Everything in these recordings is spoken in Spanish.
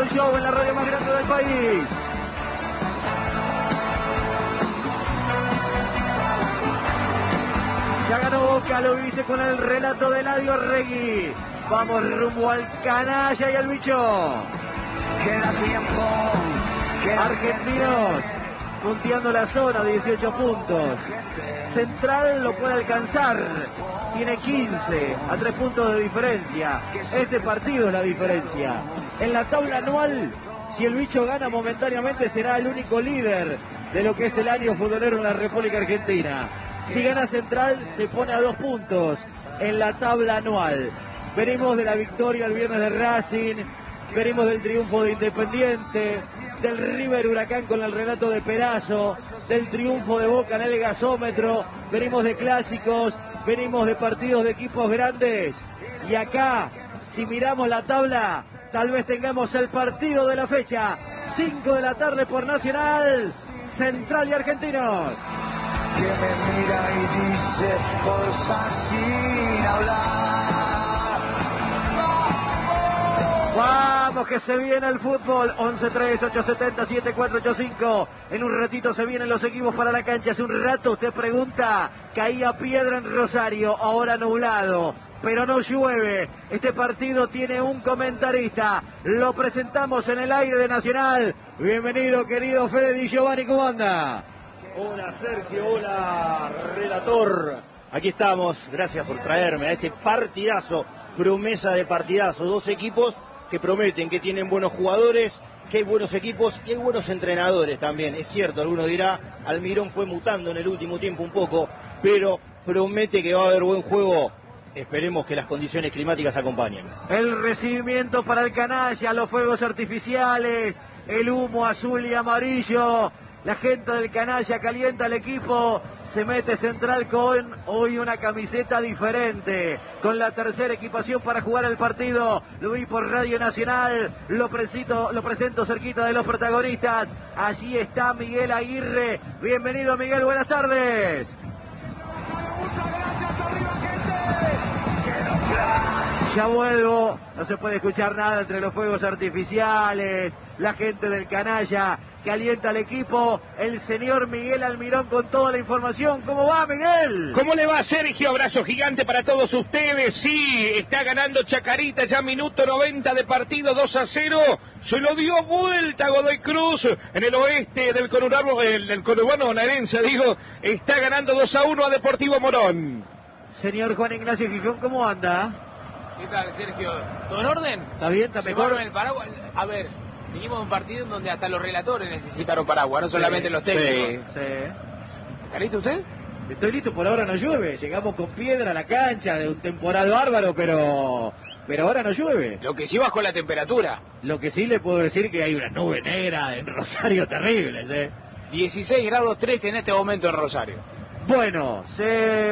el show en la radio más grande del país. Ya ganó Boca, lo viste con el relato de Eladio Arregui. Vamos rumbo al canalla y al bicho. Queda tiempo. Argentinos punteando la zona, 18 puntos. Central lo puede alcanzar. Tiene 15, a 3 puntos de diferencia. Este partido es la diferencia. En la tabla anual, si el bicho gana momentáneamente, será el único líder de lo que es el año futbolero en la República Argentina. Si gana Central, se pone a 2 puntos en la tabla anual. Venimos de la victoria el viernes de Racing, venimos del triunfo de Independiente, del River Huracán con el relato de Perazo, del triunfo de Boca en el gasómetro, venimos de clásicos, venimos de partidos de equipos grandes. Y acá, si miramos la tabla, tal vez tengamos el partido de la fecha. 5 de la tarde por Nacional, Central y Argentinos. Que me mira y dice cosas sin hablar. Vamos que se viene el fútbol. 11-3-870-7485. En un ratito se vienen los equipos para la cancha. Hace un rato usted pregunta, caía piedra en Rosario, ahora nublado, pero no llueve. Este partido tiene un comentarista. Lo presentamos en el aire de Nacional. Bienvenido, querido Fede Di Giovanni, ¿cómo anda? Hola Sergio, hola relator. Aquí estamos, gracias por traerme a este partidazo, promesa de partidazo. Dos equipos que prometen, que tienen buenos jugadores, que hay buenos equipos y hay buenos entrenadores también. Es cierto, alguno dirá, Almirón fue mutando en el último tiempo un poco, pero promete que va a haber buen juego. Esperemos que las condiciones climáticas acompañen. El recibimiento para el canalla, los fuegos artificiales, el humo azul y amarillo. La gente del canalla calienta el equipo, se mete Central con hoy una camiseta diferente, con la tercera equipación para jugar el partido. Lo vi por Radio Nacional, lo presento cerquita de los protagonistas. Allí está Miguel Aguirre. Bienvenido Miguel, buenas tardes. Muchas gracias, arriba gente. Ya vuelvo, no se puede escuchar nada entre los fuegos artificiales, la gente del canalla que alienta al equipo, el señor Miguel Almirón con toda la información. ¿Cómo va, Miguel? ¿Cómo le va, Sergio? Abrazo gigante para todos ustedes. Sí, está ganando Chacarita, ya minuto 90 de partido, 2-0. Se lo dio vuelta Godoy Cruz en el oeste del conurbano bonaerense, digo. Está ganando 2-1 a Deportivo Morón. Señor Juan Ignacio Gijón, ¿cómo anda? ¿Qué tal, Sergio? ¿Todo en orden? ¿Está bien? ¿Está mejor? ¿Llevaron el paraguas? A ver, vinimos de un partido en donde hasta los relatores necesitaron paraguas, no solamente los técnicos. Sí. ¿Está listo usted? Estoy listo, por ahora no llueve. Llegamos con piedra a la cancha de un temporal bárbaro, pero ahora no llueve. Lo que sí bajó la temperatura. Lo que sí le puedo decir que hay una nube negra en Rosario terribles, 16 grados 13 en este momento en Rosario. Bueno, se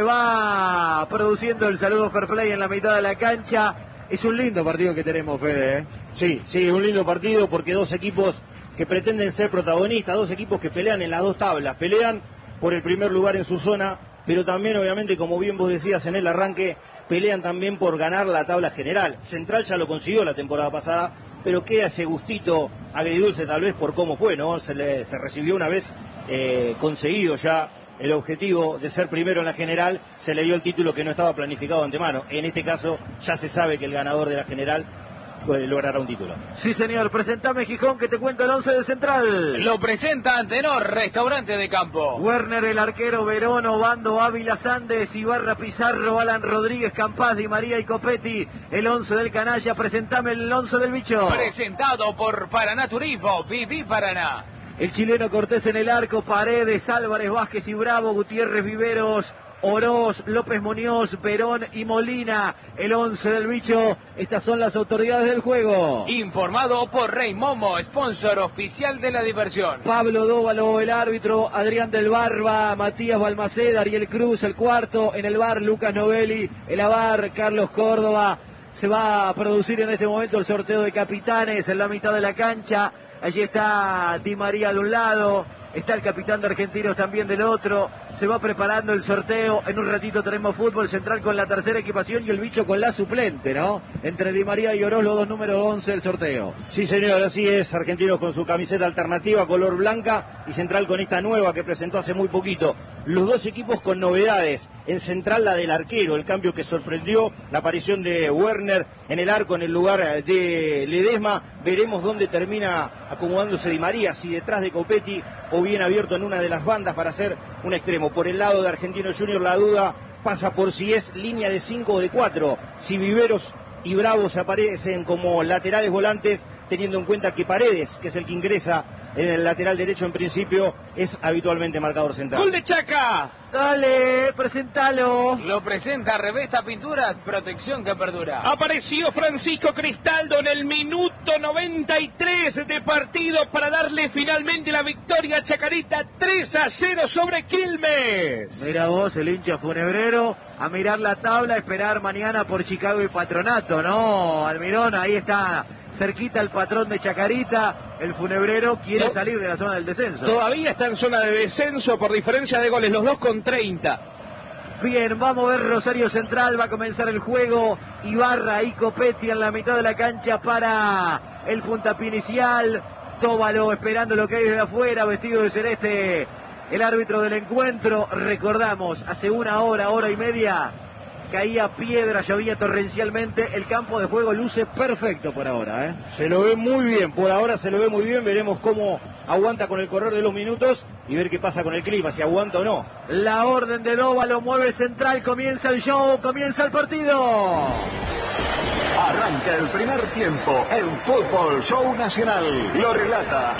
va produciendo el saludo fair play en la mitad de la cancha. Es un lindo partido que tenemos, Fede, Sí, un lindo partido porque dos equipos que pretenden ser protagonistas, dos equipos que pelean en las dos tablas, pelean por el primer lugar en su zona, pero también obviamente, como bien vos decías en el arranque, pelean también por ganar la tabla general. Central ya lo consiguió la temporada pasada, pero queda ese gustito agridulce tal vez por cómo fue, ¿no? Se recibió una vez conseguido ya el objetivo de ser primero en la general, se le dio el título que no estaba planificado de antemano. En este caso ya se sabe que el ganador de la general logrará un título. Sí, señor. Presentame, Gijón, que te cuento el 11 de Central. Lo presenta Antenor, restaurante de campo. Werner, el arquero, Verón, Obando, Ávila, Sandes, Ibarra, Pizarro, Alan Rodríguez, Campaz, Di María y Copetti. El 11 del canalla. Presentame el 11 del bicho. Presentado por Paraná Turismo, Viví Paraná. El chileno Cortés en el arco, Paredes, Álvarez, Vázquez y Bravo, Gutiérrez, Viveros, Oroz, López Muñoz, Perón y Molina. El 11 del bicho. Estas son las autoridades del juego. Informado por Rey Momo, sponsor oficial de la diversión. Pablo Dóvalo, el árbitro, Adrián del Barba, Matías Balmaceda, Ariel Cruz, el cuarto. En el bar, Lucas Novelli, el avar, Carlos Córdoba. Se va a producir en este momento el sorteo de capitanes en la mitad de la cancha. Allí está Di María de un lado, está el capitán de Argentinos también del otro, se va preparando el sorteo, en un ratito tenemos fútbol central con la tercera equipación y el bicho con la suplente, ¿no? Entre Di María y Oroz, los dos número 11 el sorteo. Sí señor, así es, Argentinos con su camiseta alternativa color blanca y Central con esta nueva que presentó hace muy poquito. Los dos equipos con novedades, en Central la del arquero, el cambio que sorprendió, la aparición de Werner en el arco en el lugar de Ledesma. Veremos dónde termina acomodándose Di María, si detrás de Copetti o bien abierto en una de las bandas para hacer un extremo. Por el lado de Argentinos Juniors la duda pasa por si es línea de 5 o de 4, si Viveros y Bravo se aparecen como laterales volantes, teniendo en cuenta que Paredes, que es el que ingresa en el lateral derecho en principio, es habitualmente marcador central. ¡Gol de Chaca! Dale, presentalo. Lo presenta Revesta Pinturas, protección que perdura. Apareció Francisco Cristaldo en el minuto 93 de partido para darle finalmente la victoria a Chacarita 3-0 sobre Quilmes. Mira vos, el hincha funebrero, a mirar la tabla, a esperar mañana por Chicago y Patronato, ¿no? Almirón, ahí está, cerquita el patrón de Chacarita, el funebrero quiere salir de la zona del descenso. Todavía está en zona de descenso por diferencia de goles, los dos con 30. Bien, vamos a ver Rosario Central, va a comenzar el juego, Ibarra y Copetti en la mitad de la cancha para el puntapié inicial, Tóbalo esperando lo que hay desde afuera, vestido de celeste, el árbitro del encuentro. Recordamos, hace una hora y media, caía piedra, llovía torrencialmente, el campo de juego luce perfecto por ahora, ¿eh? Se lo ve muy bien, por ahora se lo ve muy bien, veremos cómo aguanta con el correr de los minutos y ver qué pasa con el clima, si aguanta o no. La orden de Dóvalo, mueve Central, comienza el show, comienza el partido. Arranca el primer tiempo en Fútbol Show Nacional. Lo relata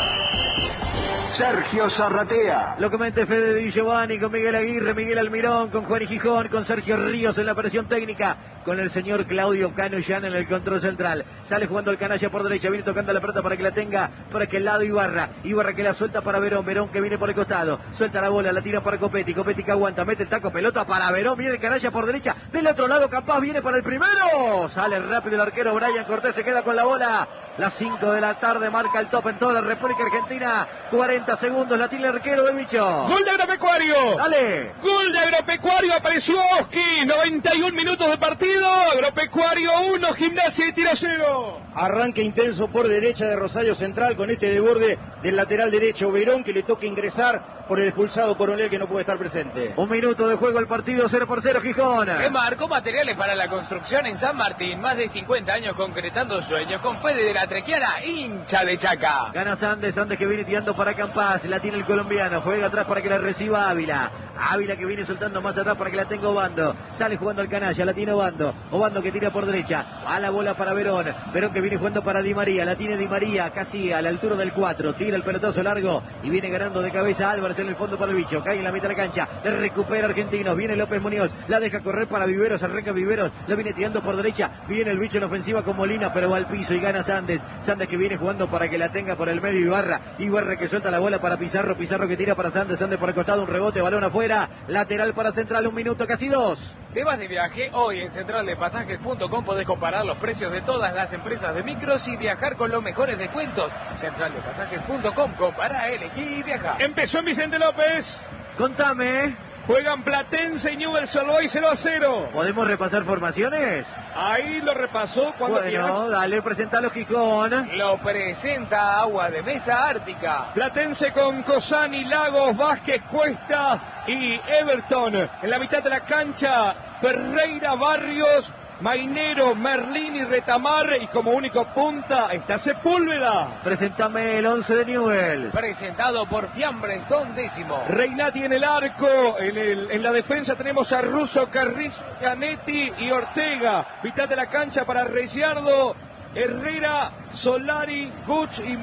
Sergio Zarratea. Lo comenta Fede Di Giovanni con Miguel Aguirre, Miguel Almirón, con Juan y Gijón, con Sergio Ríos en la operación técnica, con el señor Claudio Cano Llana en el control central. Sale jugando el canalla por derecha, viene tocando la pelota para que la tenga por aquel lado Ibarra. Ibarra que la suelta para Verón, Verón que viene por el costado, suelta la bola, la tira para Copetti, Copetti que aguanta, mete el taco, pelota para Verón, viene el canalla por derecha, del otro lado Capaz viene para el primero, sale rápido el arquero Brian Cortés, se queda con la bola. Las 5 de la tarde marca el top en toda la República Argentina, 40 segundos, la tiene el arquero del bicho. ¡Gol de Agropecuario! ¡Dale! ¡Gol de Agropecuario! Apareció Oski, 91 minutos de partido, Agropecuario 1, Gimnasia y Tiro 0. Arranque intenso por derecha de Rosario Central con este desborde del lateral derecho Verón, que le toca ingresar por el expulsado Coronel, que no puede estar presente. Un minuto de juego el partido, 0-0 Gijón. Que marcó materiales para la construcción en San Martín, más de 50 años concretando sueños, con Fede de la Trequiana, hincha de Chaca. Gana Sandes, Sandes que viene tirando para Campás, la tiene el colombiano, juega atrás para que la reciba Ávila. Ávila que viene soltando más atrás para que la tenga Obando. Sale jugando al canalla, la tiene Obando. Obando que tira por derecha, a la bola para Verón. Verón que viene jugando para Di María, la tiene Di María casi a la altura del 4. Tira el pelotazo largo y viene ganando de cabeza Álvarez en el fondo para el bicho. Cae en la mitad de la cancha, le recupera Argentinos, viene López Muñoz, la deja correr para Viveros, arranca Viveros, la viene tirando por derecha, viene el bicho en ofensiva con Molina, pero va al piso y gana Sandes. Sandes que viene jugando para que la tenga por el medio Ibarra. Ibarra que suelta la bola para Pizarro, Pizarro que tira para Sandes, Sandes por el costado, un rebote, balón afuera, lateral para Central, 1 minuto, casi 2. ¿Te vas de viaje? Hoy en centraldepasajes.com podés comparar los precios de todas las empresas de micros y viajar con los mejores descuentos. Centraldepasajes.com, compara, elegí y viaja. Empezó en Vicente López. Contame, Juegan Platense y Newell's Old Boys 0-0. ¿podemos repasar formaciones? Ahí lo repasó cuando Bueno, quieras. dale, presentalo Gijón. Lo presenta Agua de Mesa Ártica. Platense con Cosani, Lagos, Vázquez, Cuesta y Everton. En la mitad de la cancha, Ferreira, Barrios, Mainero, Merlín y Retamar. Y como único punta está Sepúlveda. Presentame el 11 de Newell's. Presentado por Fiambres Don Décimo. Reinati en el arco. En la defensa tenemos a Russo, Carrizo, Canetti y Ortega. Mitad de la cancha para Reyardo, Herrera, Solari, Guch y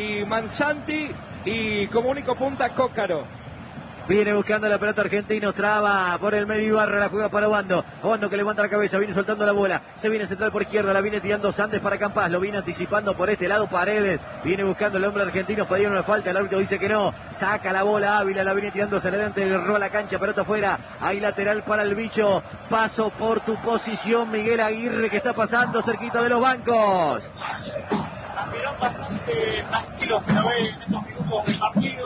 Mansanti. Y como único punta Cócaro. Viene buscando la pelota Argentinos, traba por el medio Ibarra, la juega para Obando. Obando que levanta la cabeza, viene soltando la bola. Se viene central por izquierda, la viene tirando Sandes para Campás. Lo viene anticipando por este lado Paredes. Viene buscando el hombre argentino, pidieron una falta, el árbitro dice que no. Saca la bola Ávila, la viene tirando hacia adelante, agarró a la cancha, pelota afuera. Hay lateral para el bicho. Paso por tu posición, Miguel Aguirre, que está pasando cerquita de los bancos. Mirón bastante tranquilo se lo ve en estos minutos del partido.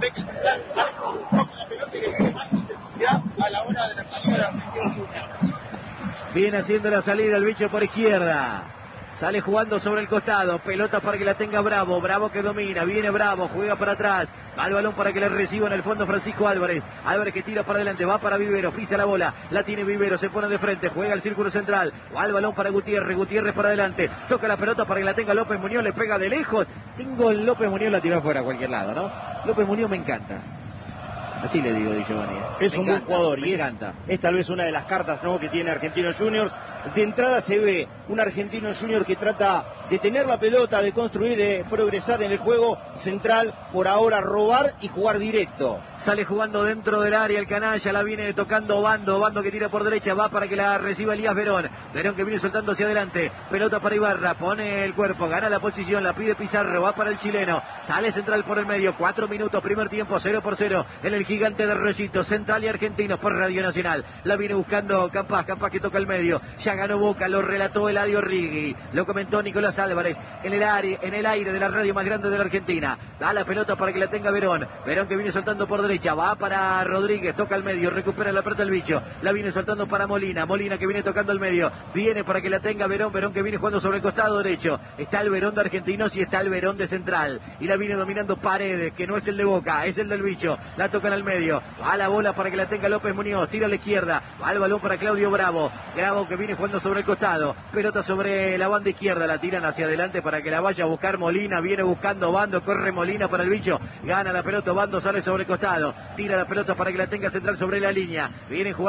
ve que Central con la pelota y que tiene más intensidad a la hora de la salida de Argentinos Juniors. Viene haciendo la salida el bicho por izquierda. Sale jugando sobre el costado. Pelota para que la tenga Bravo. Bravo que domina. Viene Bravo. Juega para atrás. Va el balón para que le reciba en el fondo Francisco Álvarez. Álvarez que tira para adelante. Va para Vivero. Pisa la bola. La tiene Vivero. Se pone de frente. Juega el círculo central. Va el balón para Gutiérrez. Gutiérrez para adelante. Toca la pelota para que la tenga López Muñoz. Le pega de lejos. Tengo el López Muñoz. La tiró afuera a cualquier lado, ¿no? López Muñoz me encanta. Así le digo, Di Giovanni. Es un buen jugador y encanta. Es tal vez una de las cartas, ¿no?, que tiene Argentinos Juniors. De entrada se ve un Argentinos Juniors que trata de tener la pelota, de construir, de progresar en el juego. Central, por ahora, robar y jugar directo. Sale jugando dentro del área el canalla, la viene tocando Bando. Bando que tira por derecha, va para que la reciba Elías Verón. Verón que viene soltando hacia adelante. Pelota para Ibarra, pone el cuerpo, gana la posición, la pide Pizarro, va para el chileno. Sale Central por el medio, 4 minutos, primer tiempo, 0-0 en el gigante de Rollito. Central y Argentinos por Radio Nacional. La viene buscando Campas que toca el medio. Ya ganó Boca, lo relató Eladio Rigui. Lo comentó Nicolás Álvarez en el aire de la radio más grande de la Argentina. Da la pelota para que la tenga Verón. Verón que viene soltando por derecha, va para Rodríguez, toca el medio, recupera la pelota el bicho. La viene soltando para Molina. Molina que viene tocando el medio. Viene para que la tenga Verón. Verón que viene jugando sobre el costado derecho. Está el Verón de Argentinos y está el Verón de Central. Y la viene dominando Paredes, que no es el de Boca, es el del bicho. La tocan al medio. Va la bola para que la tenga López Muñoz. Tira a la izquierda. Va el balón para Claudio Bravo. Bravo que viene jugando sobre el costado. Pelota sobre la banda izquierda. La tiran hacia adelante para que la vaya a buscar Molina. Viene buscando Bando. Corre Molina para el bicho. Gana la pelota. Bando sale sobre el costado. Tira la pelota para que la tenga Central sobre la línea. Viene jugando.